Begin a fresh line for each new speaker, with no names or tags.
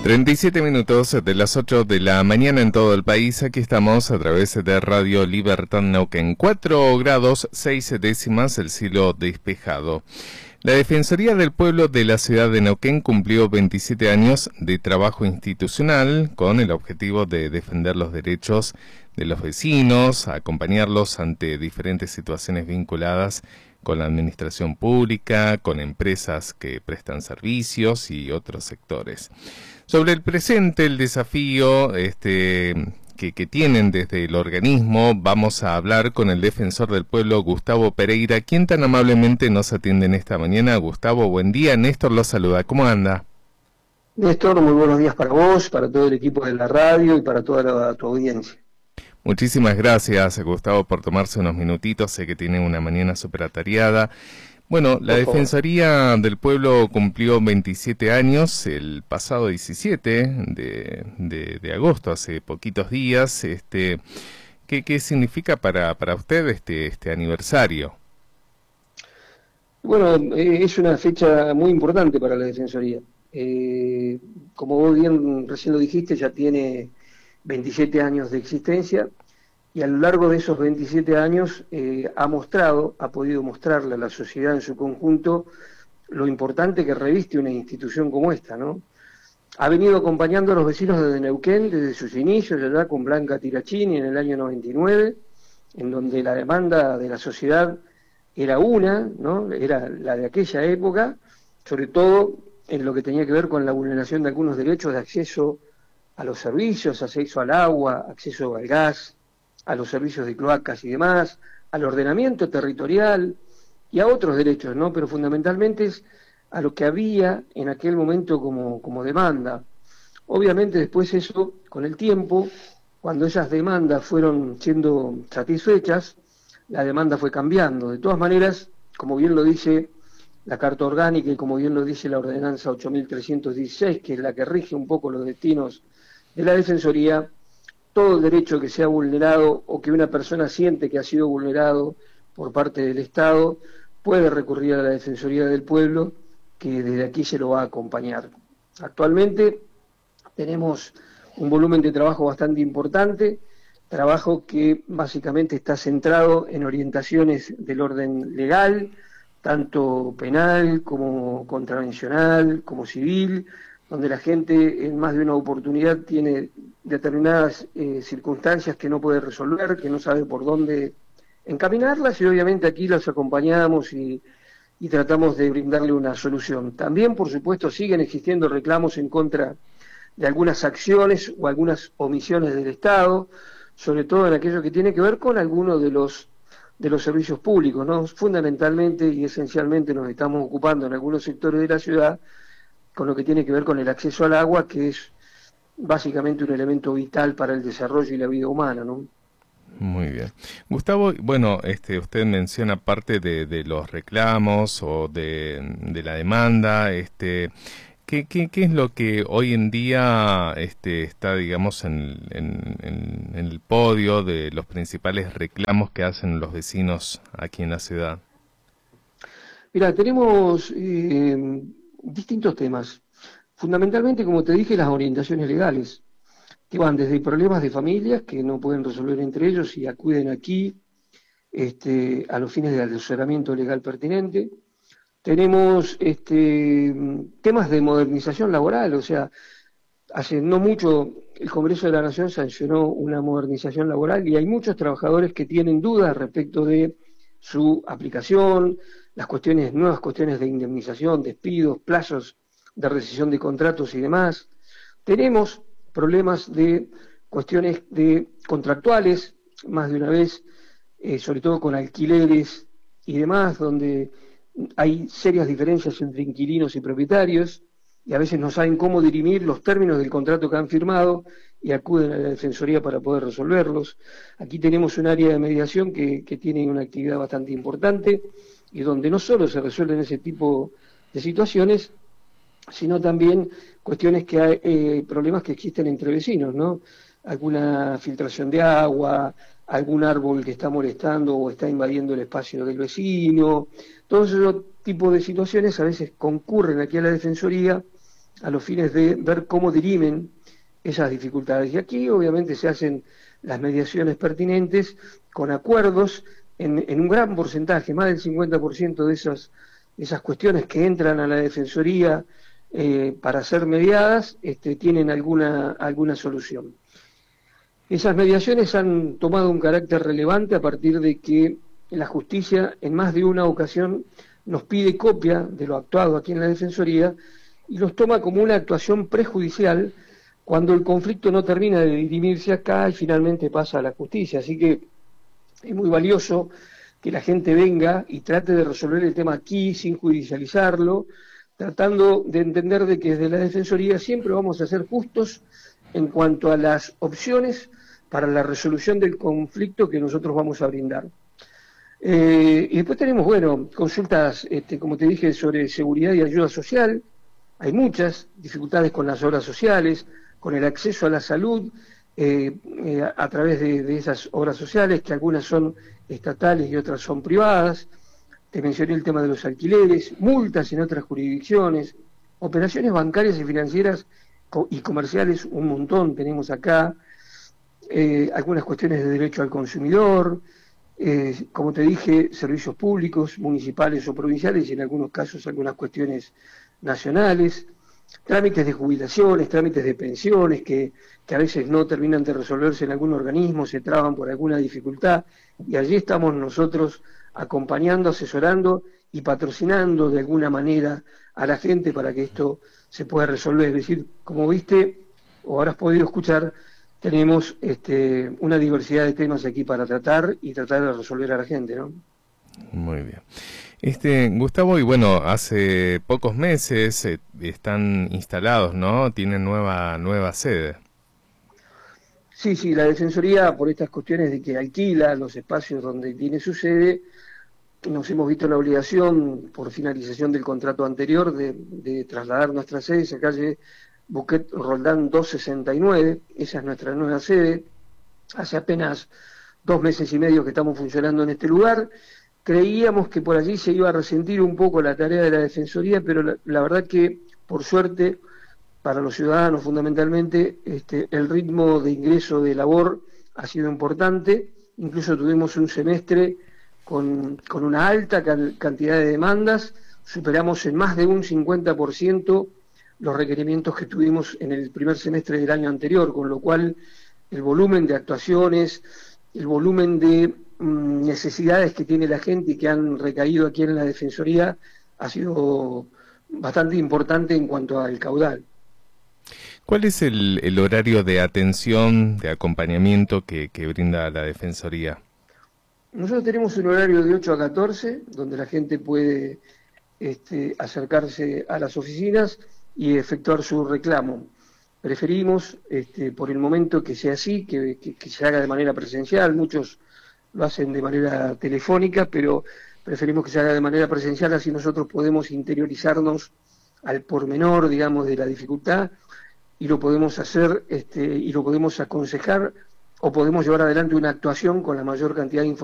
37 minutos de las 8 de la mañana en todo el país. Aquí estamos a través de Radio Libertad Neuquén. 4 grados 6 décimas, el cielo despejado. La Defensoría del Pueblo de la ciudad de Neuquén cumplió 27 años de trabajo institucional con el objetivo de defender los derechos de los vecinos, acompañarlos ante diferentes situaciones vinculadas con la administración pública, con empresas que prestan servicios y otros sectores. Sobre el presente, el desafío que tienen desde el organismo, vamos a hablar con el defensor del pueblo, Gustavo Pereira, quien tan amablemente nos atiende en esta mañana. Gustavo, buen día. Néstor lo saluda. ¿Cómo anda?
Néstor, muy buenos días para vos, para todo el equipo de la radio y para toda tu audiencia.
Muchísimas gracias, Gustavo, por tomarse unos minutitos. Sé que tiene una mañana súper atareada. Bueno, la Defensoría del Pueblo cumplió 27 años el pasado 17 de agosto, hace poquitos días. ¿Qué significa para usted este aniversario?
Bueno, es una fecha muy importante para la Defensoría. Como vos bien recién lo dijiste, ya tiene 27 años de existencia. Y a lo largo de esos 27 años ha podido mostrarle a la sociedad en su conjunto lo importante que reviste una institución como esta, ¿no? Ha venido acompañando a los vecinos de Neuquén desde sus inicios, allá con Blanca Tirachini en el año 99, en donde la demanda de la sociedad era una, ¿no? Era la de aquella época, sobre todo en lo que tenía que ver con la vulneración de algunos derechos de acceso a los servicios, acceso al agua, acceso al gas, a los servicios de cloacas y demás, al ordenamiento territorial y a otros derechos, ¿no? Pero fundamentalmente es a lo que había en aquel momento como demanda. Obviamente después eso, con el tiempo, cuando esas demandas fueron siendo satisfechas, la demanda fue cambiando. De todas maneras, como bien lo dice la Carta Orgánica y como bien lo dice la Ordenanza 8.316, que es la que rige un poco los destinos de la Defensoría, todo el derecho que sea vulnerado o que una persona siente que ha sido vulnerado por parte del Estado puede recurrir a la Defensoría del Pueblo, que desde aquí se lo va a acompañar. Actualmente tenemos un volumen de trabajo bastante importante, trabajo que básicamente está centrado en orientaciones del orden legal, tanto penal como contravencional, como civil, donde la gente en más de una oportunidad tiene determinadas circunstancias que no puede resolver, que no sabe por dónde encaminarlas, y obviamente aquí las acompañamos y tratamos de brindarle una solución. También, por supuesto, siguen existiendo reclamos en contra de algunas acciones o algunas omisiones del Estado, sobre todo en aquello que tiene que ver con algunos de los servicios públicos, ¿no? Fundamentalmente y esencialmente nos estamos ocupando en algunos sectores de la ciudad con lo que tiene que ver con el acceso al agua, que es básicamente un elemento vital para el desarrollo y la vida humana, ¿no?
Muy bien. Gustavo, bueno, usted menciona parte de los reclamos o de la demanda, ¿qué es lo que hoy en día está, digamos, en el podio de los principales reclamos que hacen los vecinos aquí en la ciudad?
Mira, tenemos distintos temas. Fundamentalmente, como te dije, las orientaciones legales, que van desde problemas de familias que no pueden resolver entre ellos y acuden aquí a los fines del asesoramiento legal pertinente. Tenemos temas de modernización laboral, o sea, hace no mucho el Congreso de la Nación sancionó una modernización laboral y hay muchos trabajadores que tienen dudas respecto de su aplicación, las nuevas cuestiones de indemnización, despidos, plazos de rescisión de contratos y demás. Tenemos problemas de cuestiones contractuales, más de una vez, sobre todo con alquileres y demás, donde hay serias diferencias entre inquilinos y propietarios, y a veces no saben cómo dirimir los términos del contrato que han firmado y acuden a la Defensoría para poder resolverlos. Aquí tenemos un área de mediación que tiene una actividad bastante importante y donde no solo se resuelven ese tipo de situaciones, sino también cuestiones que hay, problemas que existen entre vecinos, ¿no? Alguna filtración de agua, algún árbol que está molestando o está invadiendo el espacio del vecino. Todos esos tipos de situaciones a veces concurren aquí a la Defensoría a los fines de ver cómo dirimen esas dificultades. Y aquí obviamente se hacen las mediaciones pertinentes con acuerdos en un gran porcentaje, más del 50% de esas cuestiones que entran a la Defensoría para ser mediadas, tienen alguna solución. Esas mediaciones han tomado un carácter relevante a partir de que la justicia en más de una ocasión nos pide copia de lo actuado aquí en la Defensoría y los toma como una actuación prejudicial cuando el conflicto no termina de dirimirse acá y finalmente pasa a la justicia. Así que es muy valioso que la gente venga y trate de resolver el tema aquí sin judicializarlo, tratando de entender de que desde la Defensoría siempre vamos a ser justos en cuanto a las opciones para la resolución del conflicto que nosotros vamos a brindar. Y después tenemos, bueno, consultas, como te dije, sobre seguridad y ayuda social. Hay muchas dificultades con las obras sociales, con el acceso a la salud a través de esas obras sociales, que algunas son estatales y otras son privadas. Te mencioné el tema de los alquileres, multas en otras jurisdicciones, operaciones bancarias y financieras y comerciales, un montón tenemos acá, algunas cuestiones de derecho al consumidor, como te dije, servicios públicos, municipales o provinciales, y en algunos casos algunas cuestiones nacionales, trámites de jubilaciones, trámites de pensiones que a veces no terminan de resolverse en algún organismo, se traban por alguna dificultad, y allí estamos nosotros acompañando, asesorando y patrocinando de alguna manera a la gente para que esto se pueda resolver. Es decir, como viste o habrás podido escuchar, tenemos una diversidad de temas aquí para tratar y tratar de resolver a la gente, ¿no?
Muy bien. Gustavo, y bueno, hace pocos meses están instalados, ¿no? Tienen nueva sede.
Sí, la Defensoría, por estas cuestiones de que alquila los espacios donde tiene su sede, nos hemos visto en la obligación, por finalización del contrato anterior, de trasladar nuestra sede a calle Buquet Roldán 269, esa es nuestra nueva sede. Hace apenas 2 meses y medio que estamos funcionando en este lugar. Creíamos que por allí se iba a resentir un poco la tarea de la Defensoría, pero la verdad que, por suerte, para los ciudadanos fundamentalmente, el ritmo de ingreso de labor ha sido importante. Incluso tuvimos un semestre con una alta cantidad de demandas, superamos en más de un 50% los requerimientos que tuvimos en el primer semestre del año anterior, con lo cual el volumen de actuaciones, el volumen de necesidades que tiene la gente y que han recaído aquí en la Defensoría ha sido bastante importante en cuanto al caudal.
¿Cuál es el horario de atención, de acompañamiento que brinda la Defensoría?
Nosotros tenemos un horario de 8 a 14, donde la gente puede acercarse a las oficinas y efectuar su reclamo. Preferimos, por el momento, que sea así, que se haga de manera presencial. Muchos lo hacen de manera telefónica, pero preferimos que se haga de manera presencial, así nosotros podemos interiorizarnos al pormenor, digamos, de la dificultad, y lo podemos hacer, y lo podemos aconsejar, o podemos llevar adelante una actuación con la mayor cantidad de información